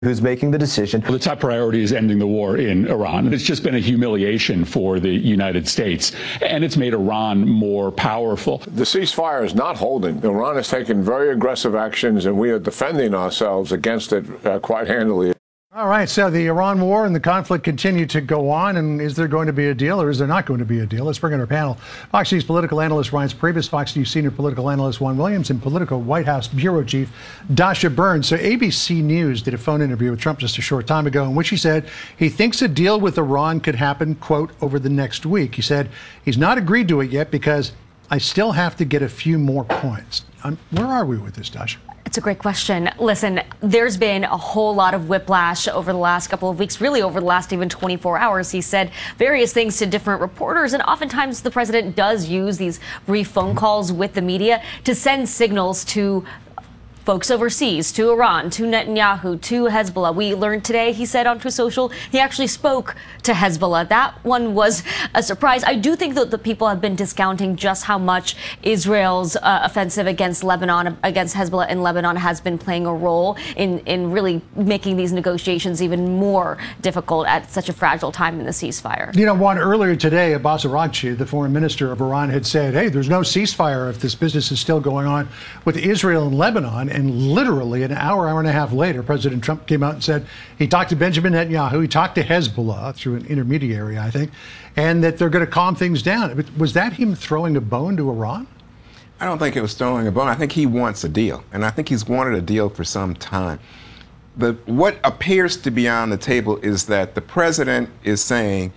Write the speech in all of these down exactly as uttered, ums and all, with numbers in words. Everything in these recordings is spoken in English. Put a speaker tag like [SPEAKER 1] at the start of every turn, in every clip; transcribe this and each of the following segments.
[SPEAKER 1] who's making the decision.
[SPEAKER 2] Well, the top priority is ending the war in Iran. It's just been a humiliation for the United States, and it's made Iran more powerful.
[SPEAKER 3] The ceasefire is not holding. Iran has taken very aggressive actions, and we are defending ourselves against it uh, quite handily.
[SPEAKER 4] All right, so the Iran war and the conflict continue to go on, and is there going to be a deal or is there not going to be a deal? Let's bring in our panel. Fox News political analyst Ryan Previous, Fox News senior political analyst Juan Williams, and political White House bureau chief Dasha Burns. So A B C News did a phone interview with Trump just a short time ago in which he said he thinks a deal with Iran could happen, quote, over the next week. He said he's not agreed to it yet because I still have to get a few more points. Um, where are we with this, Dasha?
[SPEAKER 5] It's a great question. Listen, there's been a whole lot of whiplash over the last couple of weeks, really over the last even twenty-four hours. He said various things to different reporters, and oftentimes the president does use these brief phone calls with the media to send signals to folks overseas, to Iran, to Netanyahu, to Hezbollah. We learned today, he said on Truth Social, he actually spoke to Hezbollah. That one was a surprise. I do think that the people have been discounting just how much Israel's uh, offensive against Lebanon, against Hezbollah in Lebanon, has been playing a role in, in really making these negotiations even more difficult at such a fragile time in the ceasefire.
[SPEAKER 4] You know, Juan, earlier today, Abbas Araghchi, the foreign minister of Iran, had said, hey, there's no ceasefire if this business is still going on with Israel and Lebanon. And literally an hour, hour and a half later, President Trump came out and said he talked to Benjamin Netanyahu, he talked to Hezbollah through an intermediary, I think, and that they're going to calm things down. Was that him throwing a bone to Iran?
[SPEAKER 6] I don't think it was throwing a bone. I think he wants a deal, and I think he's wanted a deal for some time. The, what appears to be on the table is that the president is saying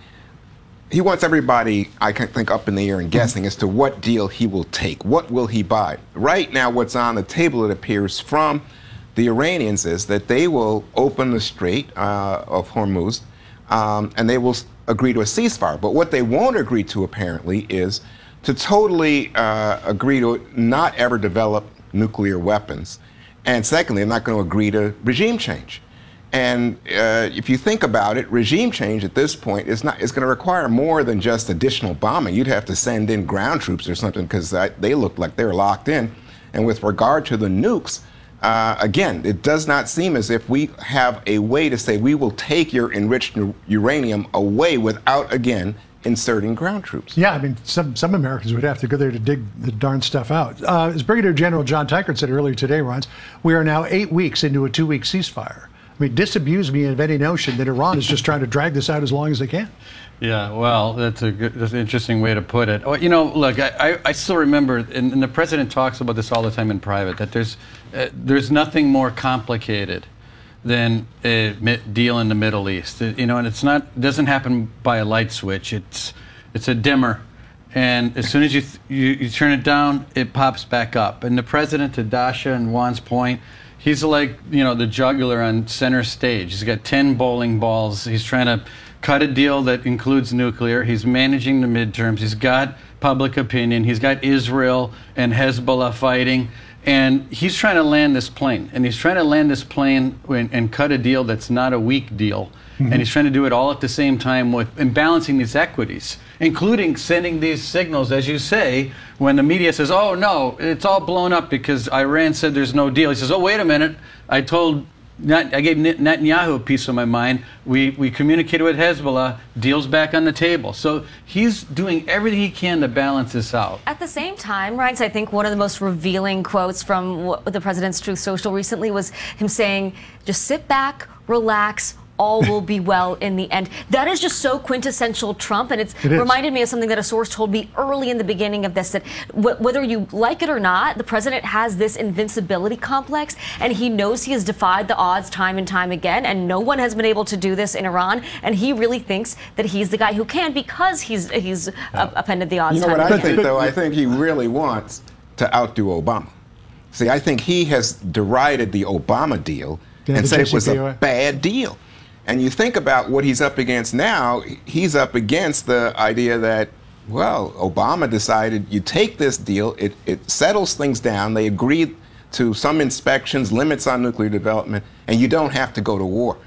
[SPEAKER 6] he wants everybody, I think, up in the air and guessing mm-hmm. as to what deal he will take. What will he buy? Right now, what's on the table, it appears, from the Iranians is that they will open the Strait uh, of Hormuz um, and they will agree to a ceasefire. But what they won't agree to, apparently, is to totally uh, agree to not ever develop nuclear weapons. And secondly, they're not going to agree to regime change. And uh, if you think about it, regime change at this point is not is going to require more than just additional bombing. You'd have to send in ground troops or something because they look like they're locked in. And with regard to the nukes, uh, again, it does not seem as if we have a way to say we will take your enriched uranium away without, again, inserting ground troops.
[SPEAKER 4] Yeah, I mean, some, some Americans would have to go there to dig the darn stuff out. Uh, as Brigadier General John Teichert said earlier today, Rons, we are now eight weeks into a two-week ceasefire. I mean, disabuse me of any notion that Iran is just trying to drag this out as long as they can.
[SPEAKER 7] Yeah, well, that's a good, that's an interesting way to put it. Oh, you know, look, I, I, I still remember, and, and the president talks about this all the time in private, that there's uh, there's nothing more complicated than a deal in the Middle East. You know, and it's not it doesn't happen by a light switch. It's it's a dimmer, and as soon as you th you, you turn it down, it pops back up. And the president, to Dasha and Juan's point, he's like, you know, the juggler on center stage. He's got ten bowling balls. He's trying to cut a deal that includes nuclear. He's managing the midterms. He's got public opinion. He's got Israel and Hezbollah fighting. And he's trying to land this plane. And he's trying to land this plane and, and cut a deal that's not a weak deal. Mm-hmm. And he's trying to do it all at the same time with and balancing these equities, including sending these signals, as you say, when the media says, oh, no, it's all blown up because Iran said there's no deal. He says, oh, wait a minute. I told, I gave Netanyahu a piece of my mind. We, we communicated with Hezbollah. Deal's back on the table. So he's doing everything he can to balance this out.
[SPEAKER 5] At the same time, Ryan, I think one of the most revealing quotes from what the president's Truth Social recently was him saying, just sit back, relax, all will be well in the end. That is just so quintessential Trump, and it's it reminded me of something that a source told me early in the beginning of this, that w whether you like it or not, the president has this invincibility complex, and he knows he has defied the odds time and time again, and no one has been able to do this in Iran, and he really thinks that he's the guy who can because he's he's uh, upended the odds.
[SPEAKER 6] You know
[SPEAKER 5] time
[SPEAKER 6] what I
[SPEAKER 5] again.
[SPEAKER 6] think, though? I think he really wants to outdo Obama. See, I think he has derided the Obama deal yeah, and said it was a bad deal. And you think about what he's up against now, he's up against the idea that, well, Obama decided you take this deal, it, it settles things down, they agreed to some inspections, limits on nuclear development, and you don't have to go to war.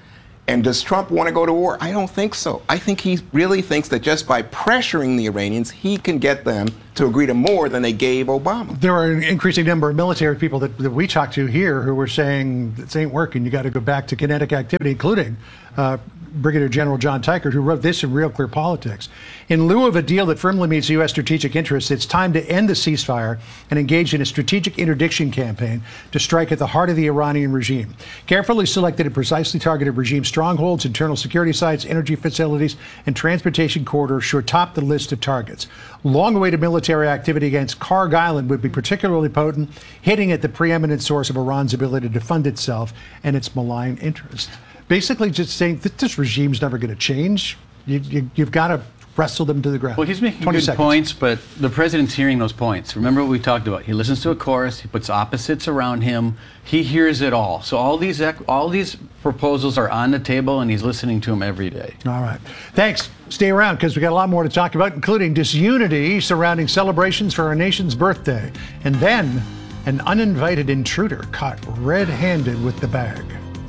[SPEAKER 6] And does Trump want to go to war? I don't think so. I think he really thinks that just by pressuring the Iranians, he can get them to agree to more than they gave Obama.
[SPEAKER 4] There are an increasing number of military people that, that we talked to here who were saying this ain't working. You got to go back to kinetic activity, including uh, Brigadier General John Teichert, who wrote this in Real Clear Politics. In lieu of a deal that firmly meets U S strategic interests, it's time to end the ceasefire and engage in a strategic interdiction campaign to strike at the heart of the Iranian regime. Carefully selected and precisely targeted regime strongholds, internal security sites, energy facilities, and transportation corridors should top the list of targets. Long-awaited military activity against Karg Island would be particularly potent, hitting at the preeminent source of Iran's ability to fund itself and its malign interests. Basically just saying that this regime's never going to change. You, you, you've got to wrestle them to the ground.
[SPEAKER 7] Well, he's making good
[SPEAKER 4] seconds.
[SPEAKER 7] points, but the president's hearing those points. Remember what we talked about. He listens to a chorus. He puts opposites around him. He hears it all. So all these all these proposals are on the table, and he's listening to them every day.
[SPEAKER 4] All right. Thanks. Stay around, because we got a lot more to talk about, including disunity surrounding celebrations for our nation's birthday. And then an uninvited intruder caught red-handed with the bag.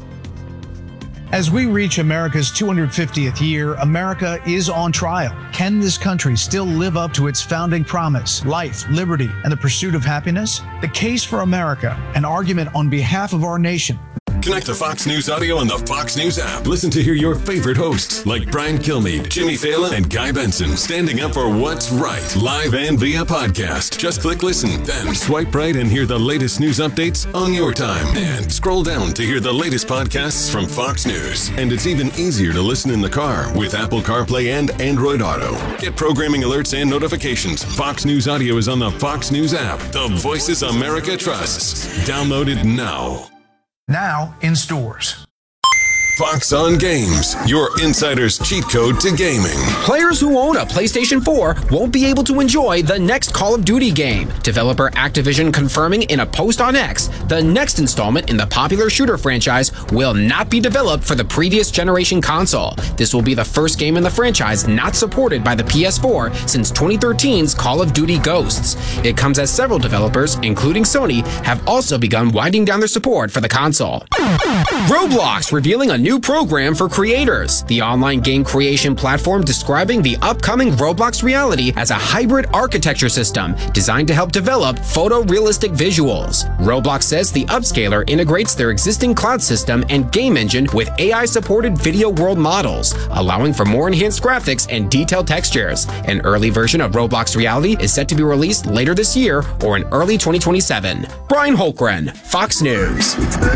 [SPEAKER 1] As we reach America's two hundred fiftieth year, America is on trial. Can this country still live up to its founding promise, life, liberty, and the pursuit of happiness? The Case for America, an argument on behalf of our nation.
[SPEAKER 8] Connect to Fox News Audio on the Fox News app. Listen to hear your favorite hosts like Brian Kilmeade, Jimmy Fallon, and Guy Benson standing up for what's right, live and via podcast. Just click listen, then swipe right and hear the latest news updates on your time. And scroll down to hear the latest podcasts from Fox News. And it's even easier to listen in the car with Apple CarPlay and Android Auto. Get programming alerts and notifications. Fox News Audio is on the Fox News app. The voices America trusts. Download it now.
[SPEAKER 1] Now in stores.
[SPEAKER 8] Fox on Games, your insider's cheat code to gaming.
[SPEAKER 9] Players who own a PlayStation four won't be able to enjoy the next Call of Duty game. Developer Activision confirming in a post on X, the next installment in the popular shooter franchise will not be developed for the previous generation console. This will be the first game in the franchise not supported by the P S four since twenty thirteen's Call of Duty Ghosts. It comes as several developers, including Sony, have also begun winding down their support for the console. Roblox revealing a new New program for creators. The online game creation platform describing the upcoming Roblox reality as a hybrid architecture system designed to help develop photorealistic visuals. Roblox says the upscaler integrates their existing cloud system and game engine with A I-supported video world models, allowing for more enhanced graphics and detailed textures. An early version of Roblox Reality is set to be released later this year or in early twenty twenty-seven. Brian Holkren, Fox News.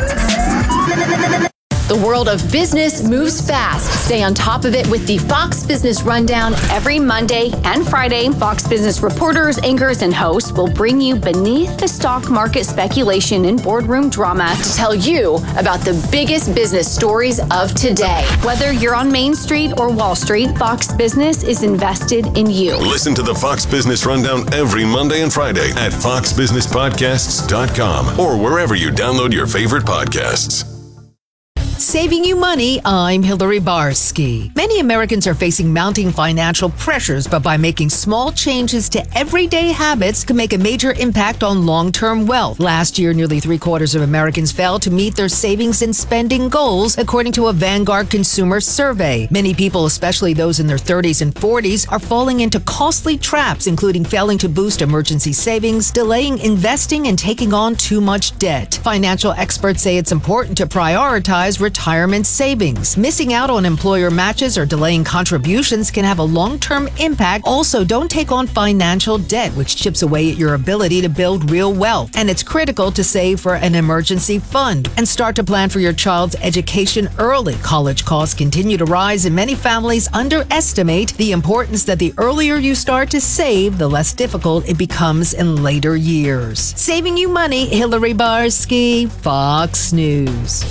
[SPEAKER 10] The world of business moves fast. Stay on top of it with the Fox Business Rundown every Monday and Friday. Fox Business reporters, anchors, and hosts will bring you beneath the stock market speculation and boardroom drama to tell you about the biggest business stories of today. Whether you're on Main Street or Wall Street, Fox Business is invested in you.
[SPEAKER 8] Listen to the Fox Business Rundown every Monday and Friday at fox business podcasts dot com or wherever you download your favorite podcasts.
[SPEAKER 11] Saving you money, I'm Hillary Barsky. Many Americans are facing mounting financial pressures, but by making small changes to everyday habits can make a major impact on long-term wealth. Last year, nearly three quarters of Americans failed to meet their savings and spending goals, according to a Vanguard consumer survey. Many people, especially those in their thirties and forties, are falling into costly traps, including failing to boost emergency savings, delaying investing, and taking on too much debt. Financial experts say it's important to prioritize retirement savings. Missing out on employer matches or delaying contributions can have a long-term impact. Also, don't take on financial debt, which chips away at your ability to build real wealth. And it's critical to save for an emergency fund and start to plan for your child's education early. College costs continue to rise, and many families underestimate the importance that the earlier you start to save, the less difficult it becomes in later years. Saving you money, Hillary Barsky, Fox News.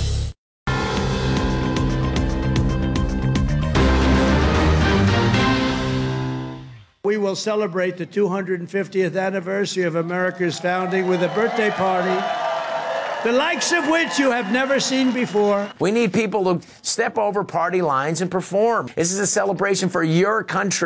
[SPEAKER 12] We will celebrate the two hundred fiftieth anniversary of America's founding with a birthday party, the likes of which you have never seen before.
[SPEAKER 13] We need people to step over party lines and perform. This is a celebration for your country.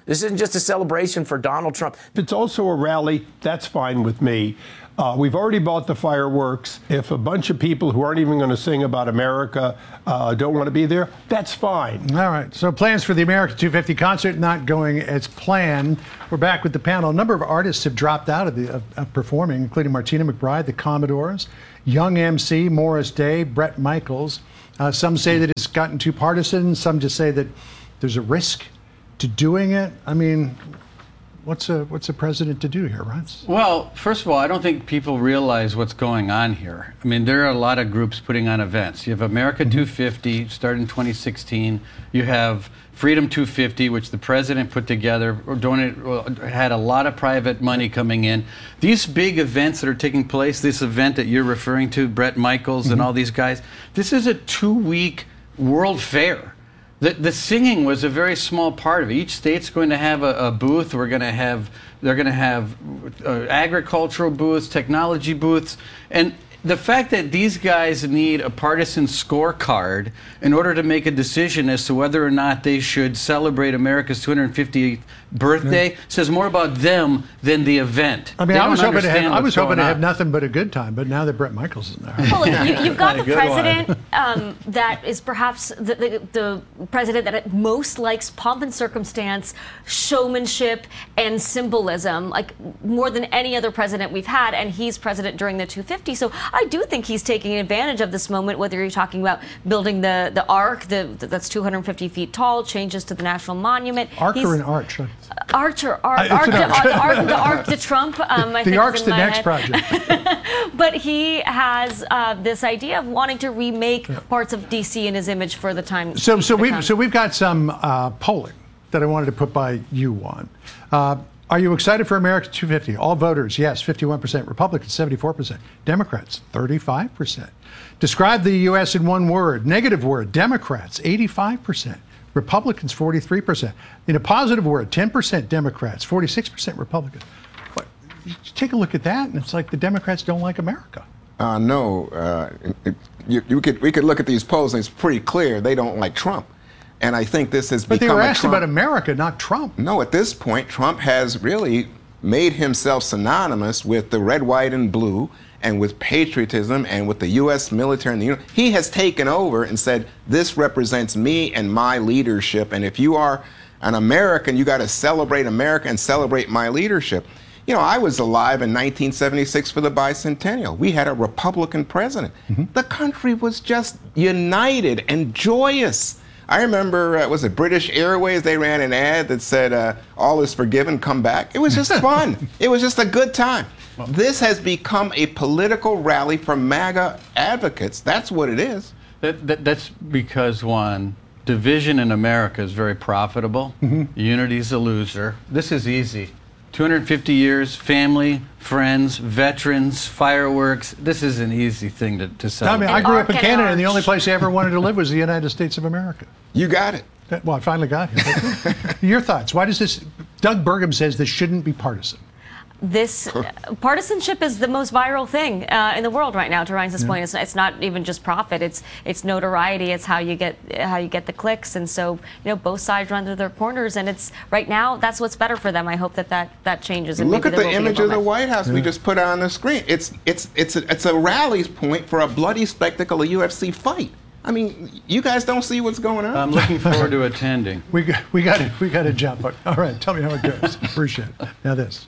[SPEAKER 13] This isn't just a celebration for Donald Trump.
[SPEAKER 14] If it's also a rally, that's fine with me. Uh, we've already bought the fireworks. If a bunch of people who aren't even going to sing about America uh, don't want to be there, that's fine.
[SPEAKER 4] All right. So plans for the America two fifty concert not going as planned. We're back with the panel. A number of artists have dropped out of, the, of, of performing, including Martina McBride, the Commodores, Young M C, Morris Day, Bret Michaels. Uh, some say that it's gotten too partisan. Some just say that there's a risk to doing it. I mean, What's a what's a president to do here, Rance?
[SPEAKER 7] Well, first of all, I don't think people realize what's going on here. I mean, there are a lot of groups putting on events. You have America mm-hmm. two fifty, started in twenty sixteen. You have Freedom two fifty, which the president put together, or donated, had a lot of private money coming in. These big events that are taking place, this event that you're referring to, Bret Michaels mm-hmm. and all these guys, this is a two-week World Fair. The, the singing was a very small part of it. Each state's going to have a, a booth. We're going to have, they're going to have uh, agricultural booths, technology booths, and the fact that these guys need a partisan scorecard in order to make a decision as to whether or not they should celebrate America's two hundred fiftieth birthday yeah. says more about them than the event.
[SPEAKER 4] I mean, I was hoping to have I was hoping to have nothing but a good time, but now that Bret Michaels is in there.
[SPEAKER 5] Well, look, you, you've got the president um, that is perhaps the, the, the president that most likes pomp and circumstance, showmanship, and symbolism, like more than any other president we've had, and he's president during the two fifty. So I do think he's taking advantage of this moment, whether you're talking about building the, the Ark, the, the, that's two hundred fifty feet tall, changes to the National Monument.
[SPEAKER 4] Ark
[SPEAKER 5] he's,
[SPEAKER 4] or an arch?
[SPEAKER 5] Archer, Ark, uh, Ark, the, Ark, the, Ark, the Ark to Trump. Um, I
[SPEAKER 4] the
[SPEAKER 5] think
[SPEAKER 4] Ark's the next
[SPEAKER 5] head.
[SPEAKER 4] project.
[SPEAKER 5] But he has uh, this idea of wanting to remake
[SPEAKER 4] yeah.
[SPEAKER 5] parts of D C in his image for the time.
[SPEAKER 4] So, so we
[SPEAKER 5] come.
[SPEAKER 4] so we've got some uh, polling that I wanted to put by you on. Uh, Are you excited for America two fifty? All voters, yes, fifty-one percent. Republicans, seventy-four percent. Democrats, thirty-five percent. Describe the U S in one word, negative word. Democrats, eighty-five percent. Republicans, forty-three percent. In a positive word, ten percent Democrats, forty-six percent Republicans. But you take a look at that, and it's like the Democrats don't like America.
[SPEAKER 6] Uh, no. Uh, it, you, you could, we could look at these polls, and it's pretty clear they don't like Trump. And I think this has
[SPEAKER 4] but
[SPEAKER 6] become
[SPEAKER 4] they were
[SPEAKER 6] a
[SPEAKER 4] asked
[SPEAKER 6] Trump.
[SPEAKER 4] about America, not Trump.
[SPEAKER 6] No, at this point, Trump has really made himself synonymous with the red, white, and blue, and with patriotism, and with the U S military. And the, he has taken over and said, this represents me and my leadership. And if you are an American, you got to celebrate America and celebrate my leadership. You know, I was alive in nineteen seventy-six for the bicentennial. We had a Republican president. Mm-hmm. The country was just united and joyous. I remember, uh, was it British Airways? They ran an ad that said, uh, all is forgiven, come back. It was just fun. It was just a good time. This has become a political rally for MAGA advocates. That's what it is.
[SPEAKER 7] That, that, that's because, one, division in America is very profitable. Mm-hmm. Unity's a loser. This is easy. two hundred fifty years, family, friends, veterans, fireworks. This is an easy thing to, to celebrate.
[SPEAKER 4] I mean, I grew up in Canada, and the only place I ever wanted to live was the United States of America.
[SPEAKER 6] You got it.
[SPEAKER 4] Well, I finally got here. Your thoughts? Why does this? Doug Burgum says this shouldn't be partisan.
[SPEAKER 5] This uh, partisanship is the most viral thing uh, in the world right now. To Ryan's yeah. point, it's, it's not even just profit; it's it's notoriety. It's how you get how you get the clicks, and so you know both sides run to their corners. And it's right now that's what's better for them. I hope that that, that changes. And
[SPEAKER 6] look at the image of the
[SPEAKER 5] moment.
[SPEAKER 6] White House yeah. we just put on the screen. It's it's it's a, it's a rally point for a bloody spectacle, a U F C fight. I mean, you guys don't see what's going on.
[SPEAKER 7] I'm looking forward to attending.
[SPEAKER 4] We got we got it. We got to jump. All right, tell me how it goes. Appreciate it. Now this.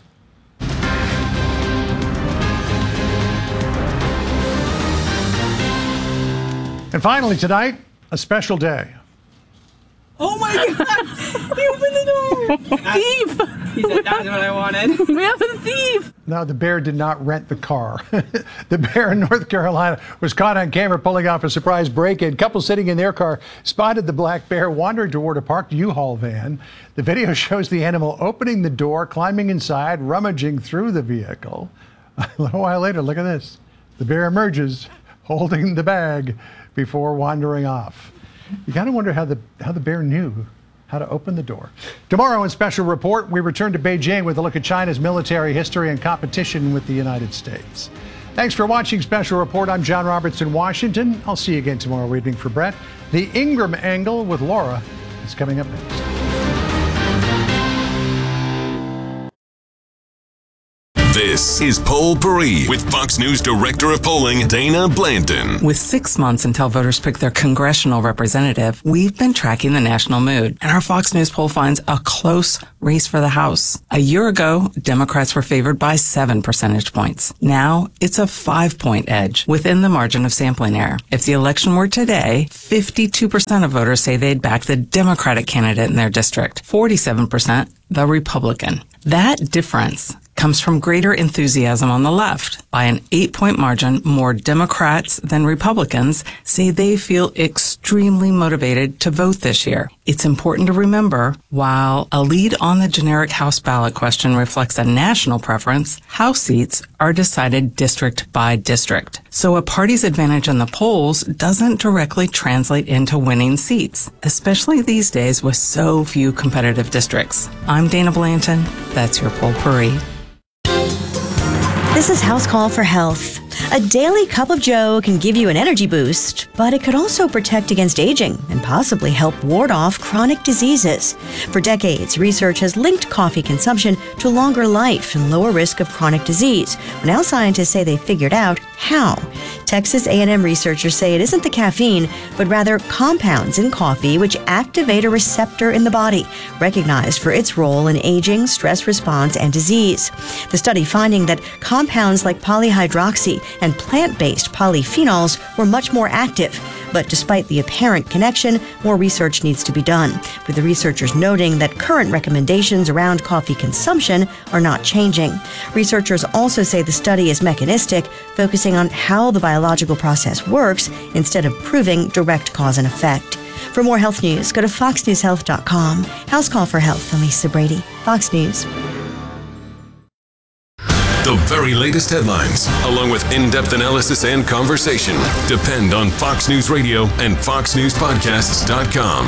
[SPEAKER 4] And finally tonight, a special day.
[SPEAKER 15] Oh my God! He opened the door! Thief! He said that's what I wanted. We have a thief!
[SPEAKER 4] No, the bear did not rent the car. The bear in North Carolina was caught on camera pulling off a surprise break-in. Couple sitting in their car spotted the black bear wandering toward a parked U-Haul van. The video shows the animal opening the door, climbing inside, rummaging through the vehicle. A little while later, look at this. The bear emerges, holding the bag before wandering off. You got to wonder how the how the bear knew how to open the door. Tomorrow in Special Report, we return to Beijing with a look at China's military history and competition with the United States. Thanks for watching Special Report. I'm John Roberts in Washington. I'll see you again tomorrow evening for Brett. The Ingram Angle with Laura is coming up next.
[SPEAKER 8] This is Poll Parade with Fox News Director of Polling, Dana Blanton.
[SPEAKER 16] With six months until voters pick their congressional representative, we've been tracking the national mood, and our Fox News poll finds a close race for the House. A year ago, Democrats were favored by seven percentage points. Now, it's a five-point edge within the margin of sampling error. If the election were today, fifty-two percent of voters say they'd back the Democratic candidate in their district, forty-seven percent the Republican. That difference comes from greater enthusiasm on the left. By an eight-point margin, more Democrats than Republicans say they feel extremely motivated to vote this year. It's important to remember, while a lead on the generic House ballot question reflects a national preference, House seats are decided district by district. So a party's advantage in the polls doesn't directly translate into winning seats, especially these days with so few competitive districts. I'm Dana Blanton. That's your Poll Parade.
[SPEAKER 17] This is House Call for Health. A daily cup of joe can give you an energy boost, but it could also protect against aging and possibly help ward off chronic diseases. For decades, research has linked coffee consumption to longer life and lower risk of chronic disease. Now scientists say they figured out how. Texas A and M researchers say it isn't the caffeine, but rather compounds in coffee which activate a receptor in the body, recognized for its role in aging, stress response, and disease. The study finding that compounds like polyhydroxy and plant-based polyphenols were much more active. But despite the apparent connection, more research needs to be done, with the researchers noting that current recommendations around coffee consumption are not changing. Researchers also say the study is mechanistic, focusing on how the biological process works instead of proving direct cause and effect. For more health news, go to fox news health dot com. House Call for Health, I'm Lisa Brady, Fox News.
[SPEAKER 8] The very latest headlines, along with in-depth analysis and conversation, depend on Fox News Radio and fox news podcasts dot com.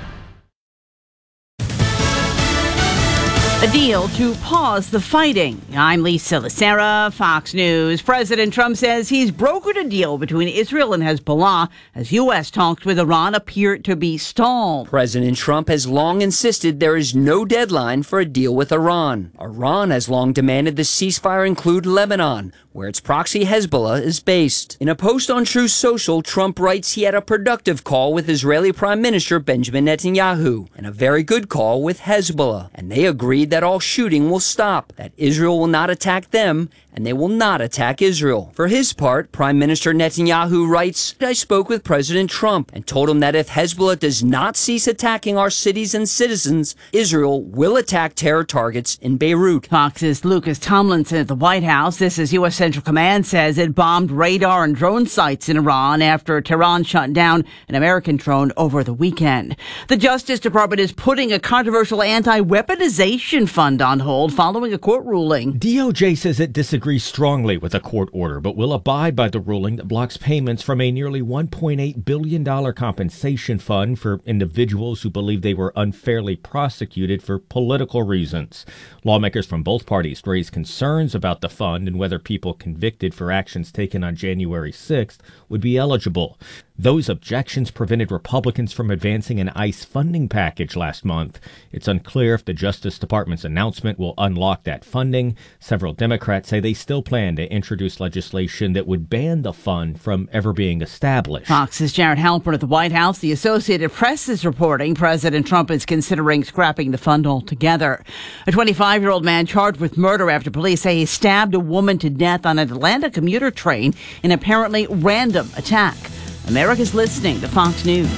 [SPEAKER 15] A deal to pause the fighting. I'm Lisa Lacera, Fox News. President Trump says he's brokered a deal between Israel and Hezbollah as U S talks with Iran appear to be stalled.
[SPEAKER 18] President Trump has long insisted there is no deadline for a deal with Iran. Iran has long demanded the ceasefire include Lebanon, where its proxy Hezbollah is based. In a post on Truth Social, Trump writes he had a productive call with Israeli Prime Minister Benjamin Netanyahu and a very good call with Hezbollah, and they agreed that all shooting will stop, that Israel will not attack them, and they will not attack Israel. For his part, Prime Minister Netanyahu writes, I spoke with President Trump and told him that if Hezbollah does not cease attacking our cities and citizens, Israel will attack terror targets in Beirut.
[SPEAKER 15] Fox's Lucas Tomlinson at the White House. This is U S Central Command says it bombed radar and drone sites in Iran after Tehran shot down an American drone over the weekend. The Justice Department is putting a controversial anti-weaponization fund on hold following a court ruling.
[SPEAKER 19] D O J says it disagrees strongly with a court order, but will abide by the ruling that blocks payments from a nearly one point eight billion dollars compensation fund for individuals who believe they were unfairly prosecuted for political reasons. Lawmakers from both parties raised concerns about the fund and whether people convicted for actions taken on January sixth would be eligible. Those objections prevented Republicans from advancing an ICE funding package last month. It's unclear if the Justice Department's announcement will unlock that funding. Several Democrats say they still plan to introduce legislation that would ban the fund from ever being established.
[SPEAKER 15] Fox's Jared Halpern at the White House. The Associated Press is reporting President Trump is considering scrapping the fund altogether. A twenty-five-year-old man charged with murder after police say he stabbed a woman to death on an Atlanta commuter train in an apparently random attack. America's listening to Fox News.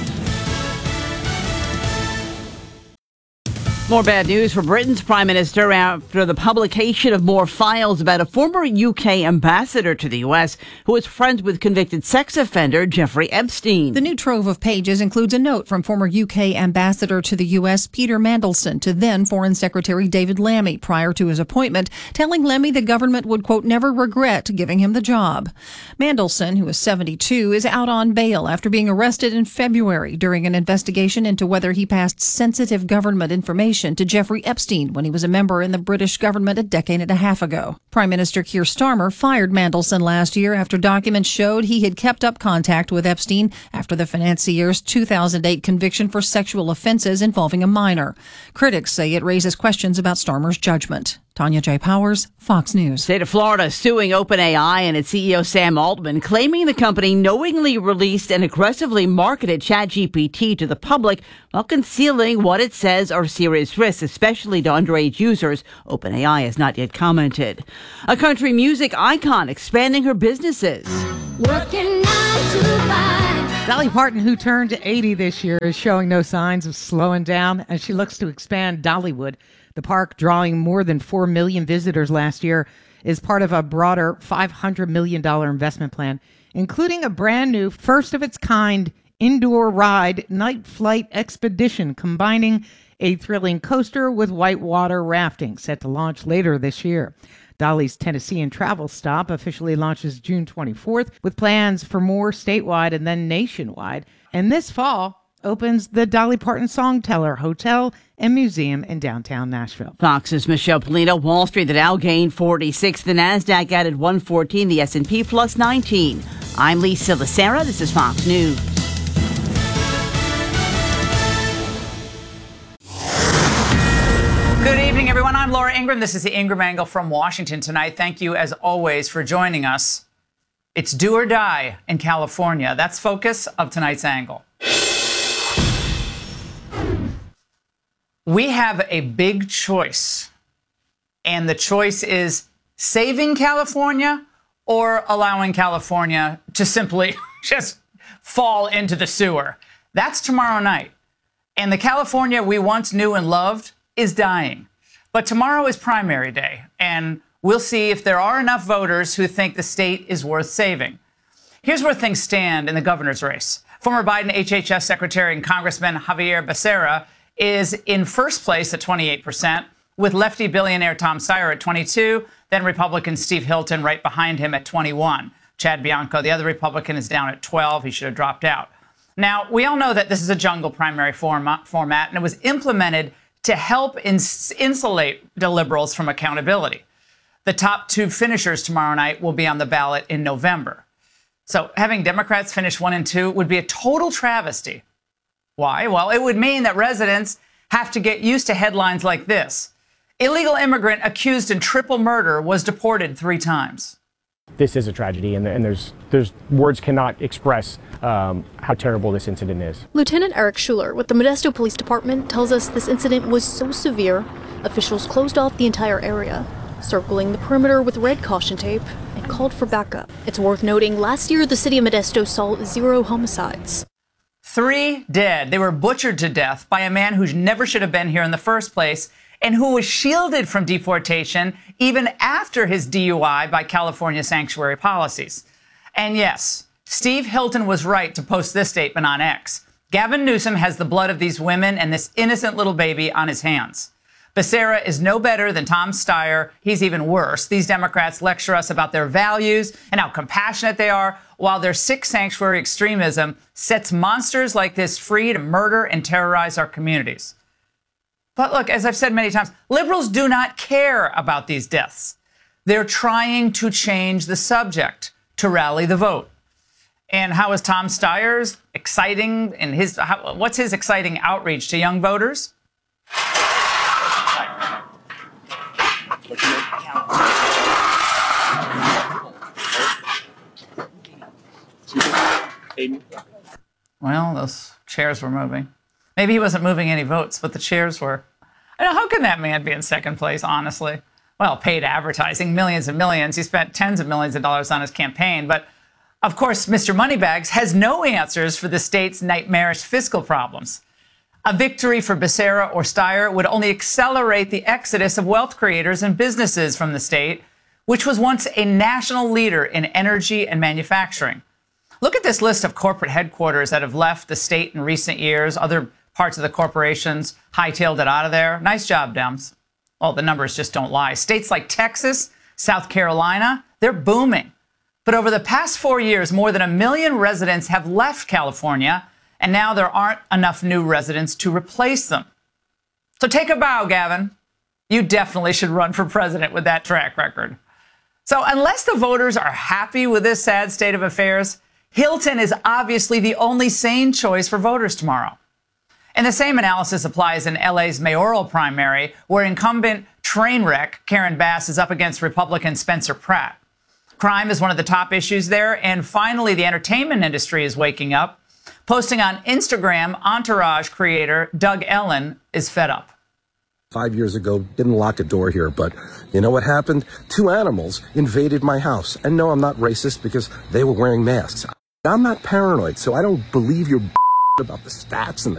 [SPEAKER 15] More bad news for Britain's Prime Minister after the publication of more files about a former U K ambassador to the U S who was friends with convicted sex offender Jeffrey Epstein.
[SPEAKER 20] The new trove of pages includes a note from former U K ambassador to the U S Peter Mandelson to then Foreign Secretary David Lammy prior to his appointment, telling Lammy the government would, quote, never regret giving him the job. Mandelson, who is seventy-two, is out on bail after being arrested in February during an investigation into whether he passed sensitive government information to Jeffrey Epstein when he was a member in the British government a decade and a half ago. Prime Minister Keir Starmer fired Mandelson last year after documents showed he had kept up contact with Epstein after the financier's two thousand eight conviction for sexual offenses involving a minor. Critics say it raises questions about Starmer's judgment. Tanya J. Powers, Fox News.
[SPEAKER 15] State of Florida suing OpenAI and its C E O Sam Altman, claiming the company knowingly released and aggressively marketed ChatGPT to the public while concealing what it says are serious risks, especially to underage users. OpenAI has not yet commented. A country music icon expanding her businesses.
[SPEAKER 21] Working nine to five. Dolly Parton, who turned eighty this year, is showing no signs of slowing down as she looks to expand Dollywood. The park, drawing more than four million visitors last year, is part of a broader five hundred million dollars investment plan, including a brand new, first-of-its-kind indoor ride night flight expedition, combining a thrilling coaster with whitewater rafting, set to launch later this year. Dolly's Tennessean travel stop officially launches June twenty-fourth, with plans for more statewide and then nationwide. And this fall opens the Dolly Parton Songteller Hotel and Museum in downtown Nashville.
[SPEAKER 15] Fox's Michelle Polino. Wall Street, the Dow gained forty-six. The Nasdaq added one fourteen. The S and P plus nineteen. I'm Lisa Lacera. This is Fox News.
[SPEAKER 22] Good evening, everyone. I'm Laura Ingraham. This is the Ingraham Angle from Washington tonight. Thank you, as always, for joining us. It's do or die in California. That's focus of tonight's angle. We have a big choice, and the choice is saving California or allowing California to simply just fall into the sewer. That's tomorrow night. And the California we once knew and loved is dying. But tomorrow is primary day, and we'll see if there are enough voters who think the state is worth saving. Here's where things stand in the governor's race. Former Biden H H S Secretary and Congressman Xavier Becerra is in first place at twenty-eight percent, with lefty billionaire Tom Steyer at twenty-two, then Republican Steve Hilton right behind him at twenty-one. Chad Bianco, the other Republican, is down at twelve. He should have dropped out. Now, we all know that this is a jungle primary format, format and it was implemented to help ins- insulate the liberals from accountability. The top two finishers tomorrow night will be on the ballot in November. So having Democrats finish one and two would be a total travesty. Why? Well, it would mean that residents have to get used to headlines like this. Illegal immigrant accused in triple murder was deported three times.
[SPEAKER 23] This is a tragedy, and, and there's, there's words cannot express um, how terrible this incident is.
[SPEAKER 24] Lieutenant Eric Schuler with the Modesto Police Department tells us this incident was so severe, officials closed off the entire area, circling the perimeter with red caution tape, and called for backup. It's worth noting, last year the city of Modesto saw zero homicides.
[SPEAKER 22] Three dead. They were butchered to death by a man who never should have been here in the first place and who was shielded from deportation even after his D U I by California sanctuary policies. And yes, Steve Hilton was right to post this statement on X. Gavin Newsom has the blood of these women and this innocent little baby on his hands. Becerra is no better than Tom Steyer. He's even worse. These Democrats lecture us about their values and how compassionate they are, while their sick sanctuary extremism sets monsters like this free to murder and terrorize our communities. But look, as I've said many times, liberals do not care about these deaths. They're trying to change the subject to rally the vote. And how is Tom Steyer's exciting and his how, what's his exciting outreach to young voters? Well, those chairs were moving. Maybe he wasn't moving any votes, but the chairs were. I know, how can that man be in second place, honestly? Well, paid advertising, millions and millions. He spent tens of millions of dollars on his campaign. But, of course, Mister Moneybags has no answers for the state's nightmarish fiscal problems. A victory for Becerra or Steyer would only accelerate the exodus of wealth creators and businesses from the state, which was once a national leader in energy and manufacturing. Look at this list of corporate headquarters that have left the state in recent years. Other parts of the corporations hightailed it out of there. Nice job, Dems. Well, the numbers just don't lie. States like Texas, South Carolina, they're booming. But over the past four years, more than a million residents have left California, and now there aren't enough new residents to replace them. So take a bow, Gavin. You definitely should run for president with that track record. So unless the voters are happy with this sad state of affairs, Hilton is obviously the only sane choice for voters tomorrow. And the same analysis applies in L A's mayoral primary, where incumbent train wreck, Karen Bass is up against Republican Spencer Pratt. Crime is one of the top issues there. And finally, the entertainment industry is waking up. Posting on Instagram, Entourage creator Doug Ellen is fed up.
[SPEAKER 1] Five years ago, didn't lock a door here, but you know what happened? Two animals invaded my house. And no, I'm not racist because they were wearing masks. I'm not paranoid, so I don't believe your about the stats and the